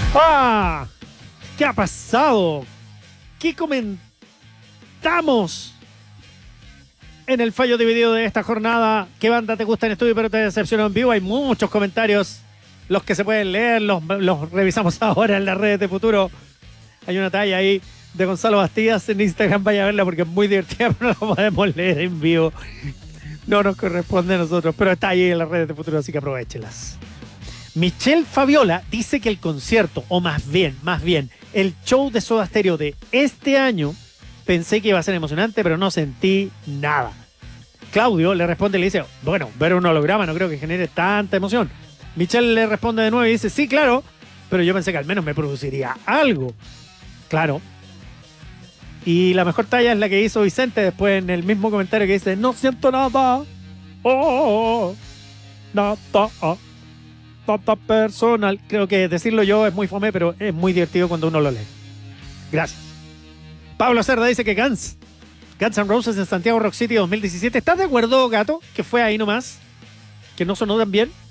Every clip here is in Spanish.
¡Ah! ¿Qué ha pasado? ¿Qué comentamos en el fallo dividido de esta jornada? ¿Qué banda te gusta en estudio pero te decepcionó en vivo? Hay muchos comentarios, los que se pueden leer, los revisamos ahora en las redes de Futuro. Hay una talla ahí de Gonzalo Bastidas en Instagram, vaya a verla porque es muy divertida, pero no la podemos leer en vivo. No nos corresponde a nosotros, pero está ahí en las redes de Futuro, así que aprovéchelas. Michelle Fabiola dice que el concierto, o más bien, el show de Soda Stereo de este año, pensé que iba a ser emocionante, pero no sentí nada. Claudio le responde y le dice, bueno, ver un holograma no creo que genere tanta emoción. Michelle le responde de nuevo y dice, sí, claro, pero yo pensé que al menos me produciría algo. Claro. Y la mejor talla es la que hizo Vicente después en el mismo comentario que dice, no siento nada. Nada. Nada personal. Creo que decirlo yo es muy fome, pero es muy divertido cuando uno lo lee. Gracias. Pablo Cerda dice que Guns N' Roses en Santiago Rock City 2017. ¿Estás de acuerdo, Gato? Que fue ahí nomás. Que no sonó tan bien.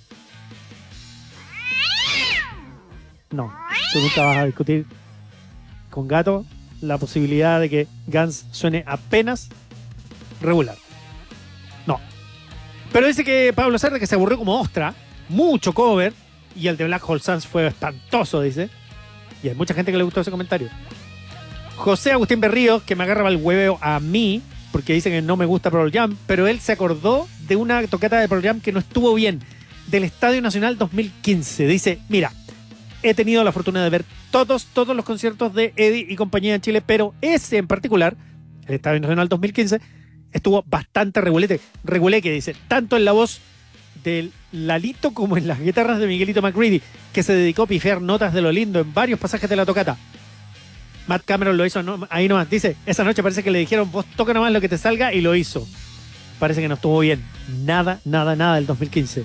No. Tú nunca vas a discutir con Gato la posibilidad de que Guns suene apenas regular. No. Pero dice que Pablo Cerda que se aburrió como ostra. Mucho cover. Y el de Black Hole Suns fue espantoso, dice. Y hay mucha gente que le gustó ese comentario. José Agustín Berríos, que me agarra el hueveo a mí, porque dice que no me gusta Pearl Jam, pero él se acordó de una tocata de Pearl Jam que no estuvo bien, del Estadio Nacional 2015. Dice, mira, he tenido la fortuna de ver todos los conciertos de Eddie y compañía en Chile, pero ese en particular, el Estadio Nacional 2015, estuvo bastante reguleque, dice, tanto en la voz del Lalito como en las guitarras de Miguelito McCready, que se dedicó a pifiar notas de lo lindo en varios pasajes de la tocata. Matt Cameron lo hizo ahí nomás. Dice, esa noche parece que le dijeron, vos toca nomás lo que te salga, y lo hizo. Parece que no estuvo bien. Nada del 2015.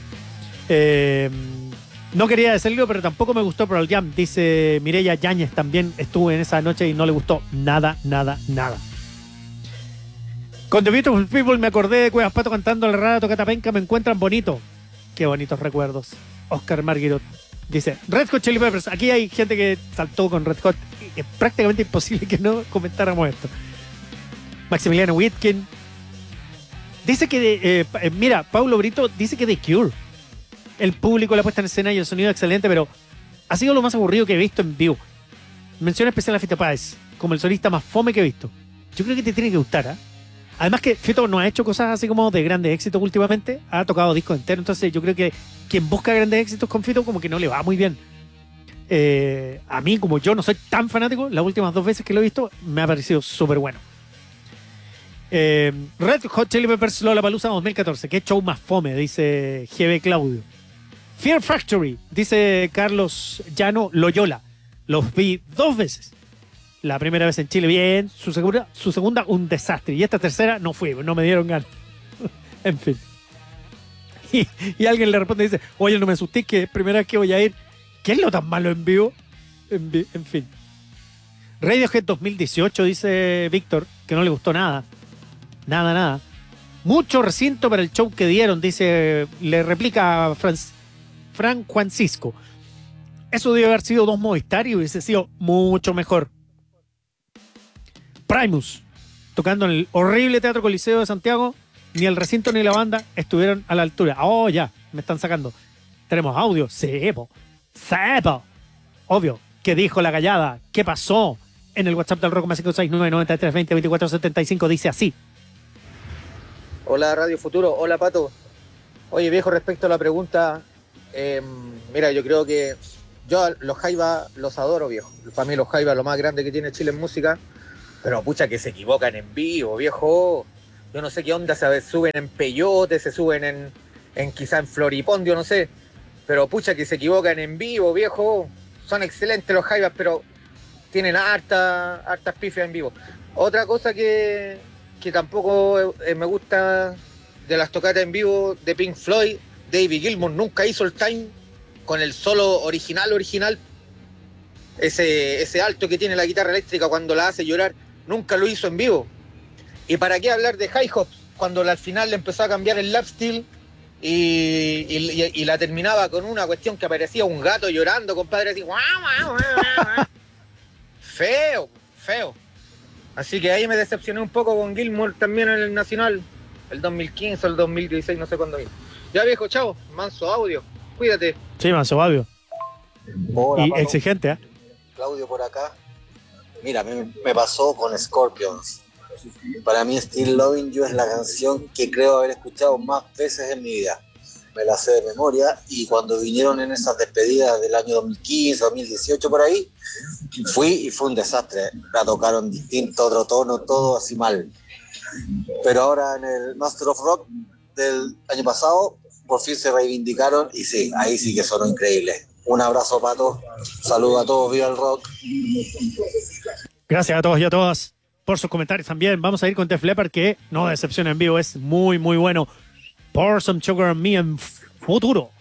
No quería decirlo, pero tampoco me gustó Pearl Jam. Dice Mireya Yáñez, también estuvo en esa noche y no le gustó nada. Con The Beautiful People me acordé de Cuevas Pato cantando la rara tocata penca, me encuentran bonito. Qué bonitos recuerdos. Oscar Marguerot dice, Red Hot Chili Peppers. Aquí hay gente que saltó con Red Hot. Es prácticamente imposible que no comentáramos esto. Maximiliano Whitkin dice que, mira, Paulo Brito dice que The Cure. El público, la puesta en escena y el sonido excelente, pero ha sido lo más aburrido que he visto en vivo. Mención especial a Fito Páez, como el solista más fome que he visto. Yo creo que te tiene que gustar, ¿eh? Además que Fito no ha hecho cosas así como de grandes éxitos últimamente, ha tocado discos enteros, entonces yo creo que quien busca grandes éxitos con Fito como que no le va muy bien. A mí, como yo no soy tan fanático, las últimas 2 veces que lo he visto me ha parecido súper bueno. Red Hot Chili Peppers Lollapalooza 2014, qué show más fome, dice GB Claudio. Fear Factory, dice Carlos Llano Loyola, los vi 2 veces. La primera vez en Chile, bien. Su segunda, un desastre. Y esta tercera, no fui, no me dieron ganas. En fin. Y alguien le responde y dice, oye, no me asusté, que es primera vez que voy a ir. ¿Qué es lo tan malo en vivo? En fin. Radiohead 2018, dice Víctor, que no le gustó nada. Nada. Mucho recinto para el show que dieron, dice, le replica Frank Francisco. Eso debe haber sido 2 Movistar y hubiese sido mucho mejor. Primus, tocando en el horrible Teatro Coliseo de Santiago, ni el recinto ni la banda estuvieron a la altura. Oh, ya, me están sacando. ¿Tenemos audio? Sebo. Obvio. ¿Qué dijo la gallada? ¿Qué pasó? En el WhatsApp del Rock más 569-9320-2475 dice así. Hola Radio Futuro, hola Pato. Oye viejo, respecto a la pregunta, mira, yo creo que yo los Jaiba los adoro, viejo. Para mí los Jaiba es lo más grande que tiene Chile en música. Pero pucha que se equivocan en vivo, viejo. Yo no sé qué onda, se suben en peyote, se suben en quizá en floripondio, no sé. Pero pucha que se equivocan en vivo, viejo. Son excelentes los Jaivas, pero tienen hartas pifias en vivo. Otra cosa que tampoco me gusta de las tocatas en vivo de Pink Floyd, David Gilmour nunca hizo el time con el solo original. Ese alto que tiene la guitarra eléctrica cuando la hace llorar, nunca lo hizo en vivo. ¿Y para qué hablar de High Hopes? Cuando al final le empezó a cambiar el lap steel y la terminaba con una cuestión que aparecía un gato llorando, compadre, así, guau, guau, guau, guau. Feo, feo. Así que ahí me decepcioné un poco con Gilmour también en el Nacional, el 2015 o el 2016, no sé cuándo vino. Ya viejo, chao, manso audio, cuídate. Sí, manso, obvio. Hola, Y Pato. exigente, ¿eh? Claudio por acá. Mira, me pasó con Scorpions. Para mí Still Loving You es la canción que creo haber escuchado más veces en mi vida. Me la sé de memoria y cuando vinieron en esas despedidas del año 2015, 2018 por ahí, fui y fue un desastre. La tocaron distinto, otro tono, todo así mal. Pero ahora en el Master of Rock del año pasado, por fin se reivindicaron y sí, ahí sí que sonó increíble. Un abrazo, Pato. Saludos a todos, viva el rock. Gracias a todos y a todas por sus comentarios también. Vamos a ir con Def Leppard, que no decepciona en vivo, es muy, muy bueno. Pour Some Sugar on Me en futuro.